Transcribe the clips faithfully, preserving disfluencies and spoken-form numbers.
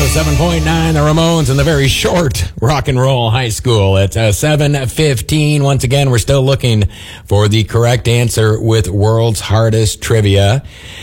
seven point nine, the Ramones, and the very short Rock and Roll High School at uh, seven fifteen. Once again, we're still looking for the correct answer with World's Hardest Trivia.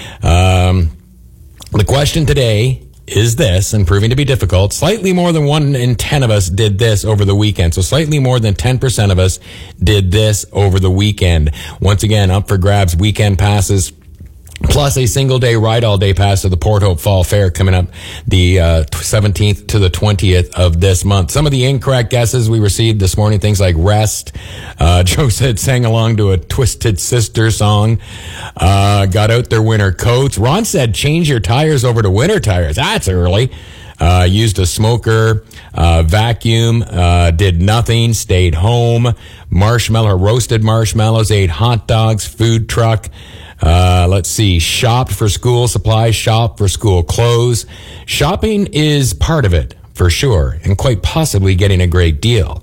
Um, the question today is this, and proving to be difficult. Slightly more than one in ten of us did this over the weekend. So slightly more than ten percent of us did this over the weekend. Once again, up for grabs, weekend passes, plus a single-day ride-all-day pass to the Port Hope Fall Fair coming up the uh, seventeenth to the twentieth of this month. Some of the incorrect guesses we received this morning, things like rest. Uh, Joe said sang along to a Twisted Sister song. Uh, got out their winter coats. Ron said change your tires over to winter tires. That's early. Uh, used a smoker, uh, vacuum, uh, did nothing, stayed home. Marshmallow, roasted marshmallows, ate hot dogs, food truck. Uh, let's see, shopped for school supplies, shopped for school clothes. Shopping is part of it, for sure, and quite possibly getting a great deal.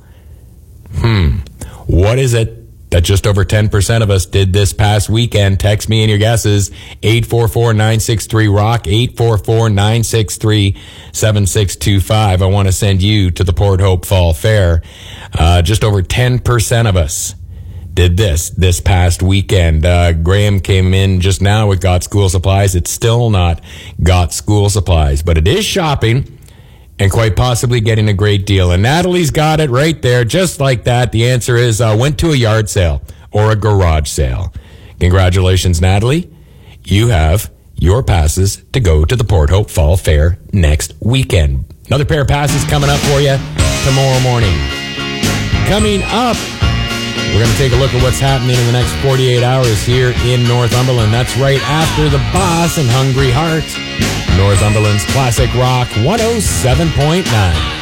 Hmm. What is it that just over ten percent of us did this past weekend? Text me in your guesses, eight four four, nine six three, ROCK, eight four four, nine six three, seven six two five. I want to send you to the Port Hope Fall Fair. Uh, just over ten percent of us did this this past weekend. Uh, Graham came in just now with Got School Supplies. It's still not Got School Supplies, but it is shopping and quite possibly getting a great deal. And Natalie's got it right there, just like that. The answer is uh, went to a yard sale or a garage sale. Congratulations, Natalie. You have your passes to go to the Port Hope Fall Fair next weekend. Another pair of passes coming up for you tomorrow morning. Coming up, we're going to take a look at what's happening in the next forty-eight hours here in Northumberland. That's right after The Boss and Hungry Heart. Northumberland's Classic Rock one oh seven point nine.